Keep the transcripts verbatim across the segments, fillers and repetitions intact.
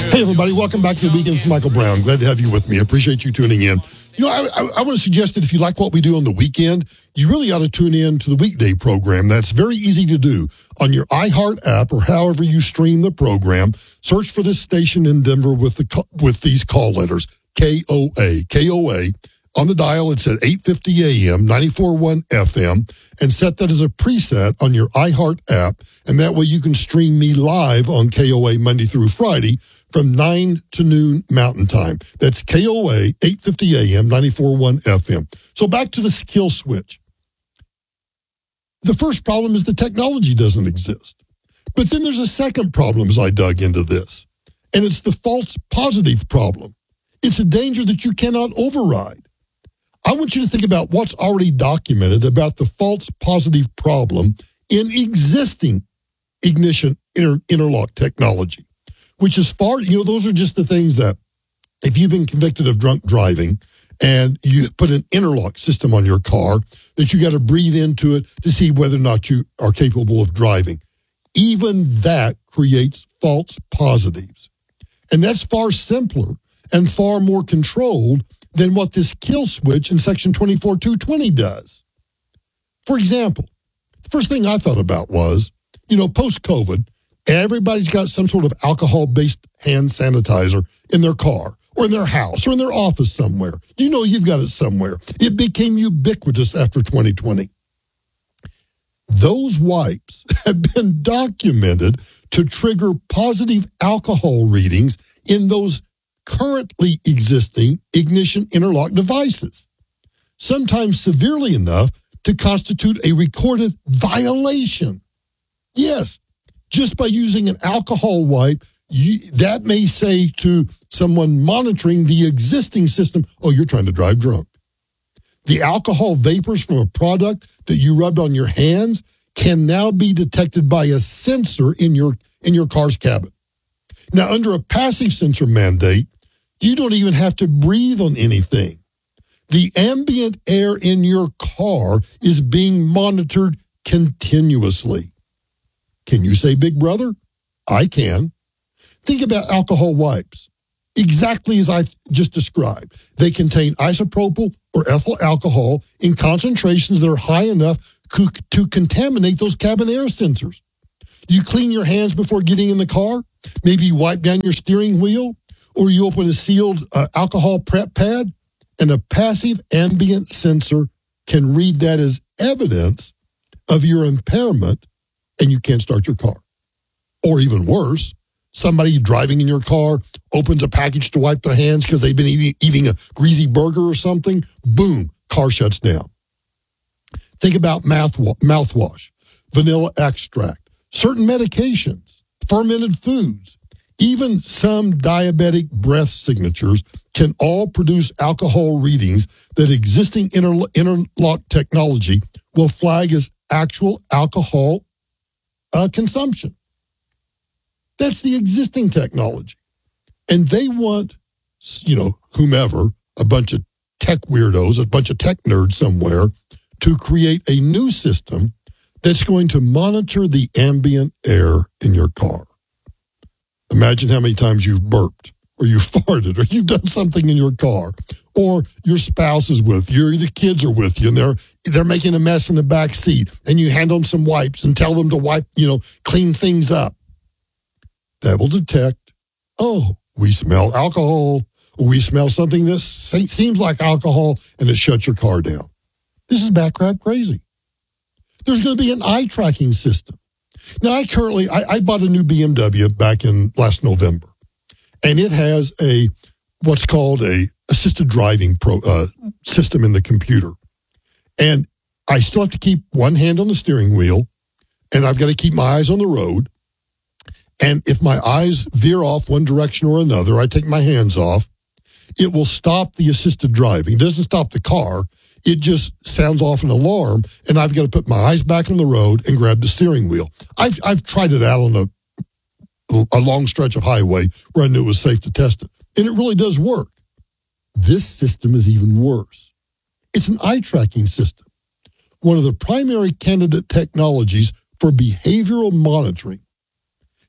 Hey, everybody. Welcome back to the Weekend with Michael Brown. Glad to have you with me. I appreciate you tuning in. You know, I, I, I want to suggest that if you like what we do on the weekend, you really ought to tune in to the weekday program. That's very easy to do on your iHeart app or however you stream the program. Search for this station in Denver with the with these call letters, K O A. K O A. On the dial, it's at eight fifty a.m., ninety-four point one F M, and set that as a preset on your iHeart app, and that way you can stream me live on K O A Monday through Friday from nine to noon Mountain Time. That's K O A, eight fifty a.m., ninety-four point one F M. So back to the skill switch. The first problem is the technology doesn't exist. But then there's a second problem as I dug into this, and it's the false positive problem. It's a danger that you cannot override. I want you to think about what's already documented about the false positive problem in existing ignition inter- interlock technology, which is far, you know, those are just the things that if you've been convicted of drunk driving and you put an interlock system on your car, that you got to breathe into it to see whether or not you are capable of driving. Even that creates false positives. And that's far simpler and far more controlled than what this kill switch in Section twenty-four two twenty does. For example, the first thing I thought about was, you know, post-COVID, everybody's got some sort of alcohol-based hand sanitizer in their car or in their house or in their office somewhere. You know you've got it somewhere. It became ubiquitous after twenty twenty. Those wipes have been documented to trigger positive alcohol readings in those currently existing ignition interlock devices, sometimes severely enough to constitute a recorded violation. Yes, just by using an alcohol wipe, you, that may say to someone monitoring the existing system, oh, you're trying to drive drunk. The alcohol vapors from a product that you rubbed on your hands can now be detected by a sensor in your in your car's cabin. Now, under a passive sensor mandate, you don't even have to breathe on anything. The ambient air in your car is being monitored continuously. Can you say Big Brother? I can. Think about alcohol wipes. Exactly as I just described. They contain isopropyl or ethyl alcohol in concentrations that are high enough to contaminate those cabin air sensors. You clean your hands before getting in the car. Maybe you wipe down your steering wheel, or you open a sealed uh, alcohol prep pad, and a passive ambient sensor can read that as evidence of your impairment, and you can't start your car. Or even worse, somebody driving in your car opens a package to wipe their hands because they've been eating, eating a greasy burger or something. Boom, car shuts down. Think about mouth, mouthwash, vanilla extract, certain medications, fermented foods. Even some diabetic breath signatures can all produce alcohol readings that existing inter- interlock technology will flag as actual alcohol uh, consumption. That's the existing technology. And they want, you know, whomever, a bunch of tech weirdos, a bunch of tech nerds somewhere, to create a new system that's going to monitor the ambient air in your car. Imagine how many times you've burped or you farted or you've done something in your car, or your spouse is with you, or the kids are with you and they're they're making a mess in the back seat, and you hand them some wipes and tell them to wipe, you know, clean things up. That will detect, oh, we smell alcohol, or we smell something that seems like alcohol, and it shuts your car down. This is backcrap crazy. There's going to be an eye tracking system. Now, I currently, I, I bought a new B M W back in last November, and it has a, what's called a assisted driving pro, uh, system in the computer. And I still have to keep one hand on the steering wheel, and I've got to keep my eyes on the road. And if my eyes veer off one direction or another, I take my hands off, it will stop the assisted driving. It doesn't stop the car. It just sounds off an alarm, and I've got to put my eyes back on the road and grab the steering wheel. I've I've tried it out on a, a long stretch of highway where I knew it was safe to test it, and it really does work. This system is even worse. It's an eye tracking system, one of the primary candidate technologies for behavioral monitoring.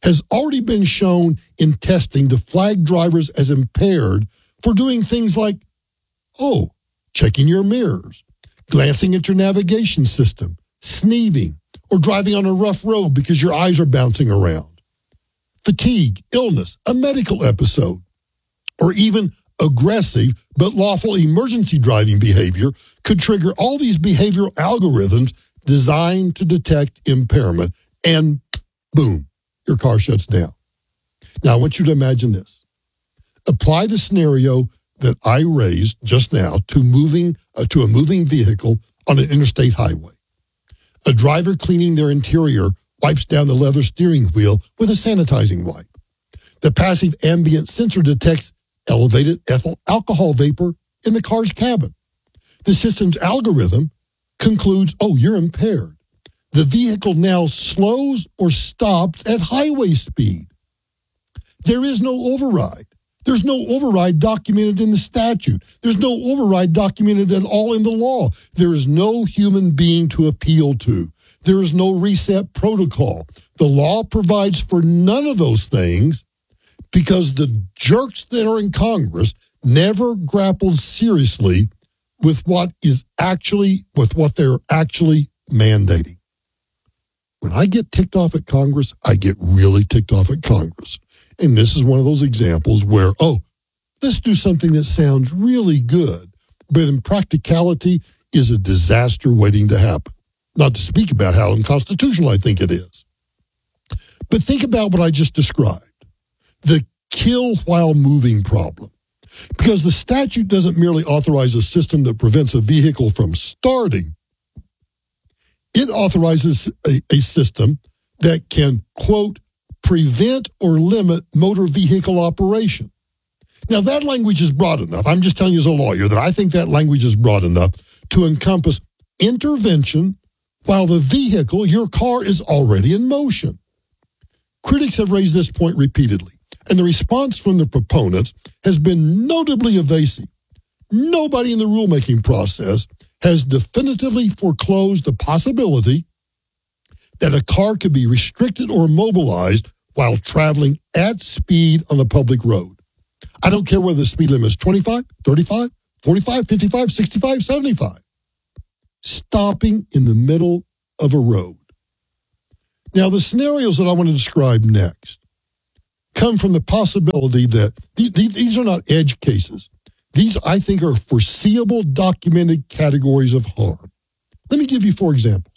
has already been shown in testing to flag drivers as impaired for doing things like, oh, checking your mirrors, glancing at your navigation system, sneezing, or driving on a rough road because your eyes are bouncing around. Fatigue, illness, a medical episode, or even aggressive but lawful emergency driving behavior could trigger all these behavioral algorithms designed to detect impairment, and boom, your car shuts down. Now, I want you to imagine this. Apply the scenario that I raised just now to moving uh, to a moving vehicle on an interstate highway. A driver cleaning their interior wipes down the leather steering wheel with a sanitizing wipe. The passive ambient sensor detects elevated ethyl alcohol vapor in the car's cabin. The system's algorithm concludes, oh, you're impaired. The vehicle now slows or stops at highway speed. There is no override. There's no override documented in the statute. There's no override documented at all in the law. There is no human being to appeal to. There is no reset protocol. The law provides for none of those things because the jerks that are in Congress never grappled seriously with what is actually, with what they're actually mandating. When I get ticked off at Congress, I get really ticked off at Congress. And this is one of those examples where, oh, let's do something that sounds really good, but in practicality is a disaster waiting to happen. Not to speak about how unconstitutional I think it is. But think about what I just described, the kill while moving problem. Because the statute doesn't merely authorize a system that prevents a vehicle from starting. It authorizes a, a system that can, quote, prevent or limit motor vehicle operation. Now, that language is broad enough. I'm just telling you as a lawyer that I think that language is broad enough to encompass intervention while the vehicle, your car, is already in motion. Critics have raised this point repeatedly, and the response from the proponents has been notably evasive. Nobody in the rulemaking process has definitively foreclosed the possibility that a car could be restricted or immobilized while traveling at speed on a public road. I don't care whether the speed limit is twenty-five, thirty-five, forty-five, fifty-five, sixty-five, seventy-five. Stopping in the middle of a road. Now, the scenarios that I want to describe next come from the possibility that these are not edge cases. These, I think, are foreseeable, documented categories of harm. Let me give you four examples.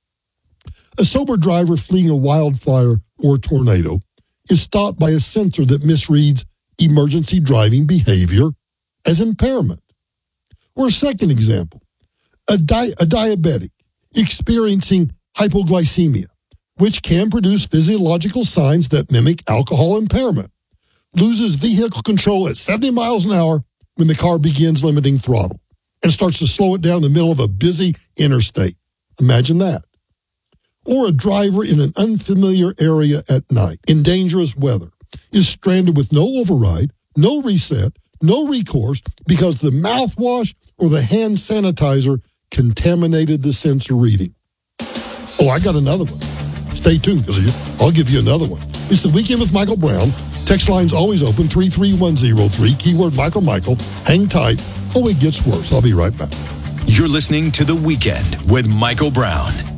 A sober driver fleeing a wildfire or tornado is stopped by a sensor that misreads emergency driving behavior as impairment. Or a second example, a, di- a diabetic experiencing hypoglycemia, which can produce physiological signs that mimic alcohol impairment, loses vehicle control at seventy miles an hour when the car begins limiting throttle and starts to slow it down in the middle of a busy interstate. Imagine that. Or a driver in an unfamiliar area at night in dangerous weather is stranded with no override, no reset, no recourse because the mouthwash or the hand sanitizer contaminated the sensor reading. Oh, I got another one. Stay tuned because I'll give you another one. It's the Weekend with Michael Brown. Text line's always open, three three one zero three, keyword Michael Michael. Hang tight. Oh, it gets worse. I'll be right back. You're listening to The Weekend with Michael Brown.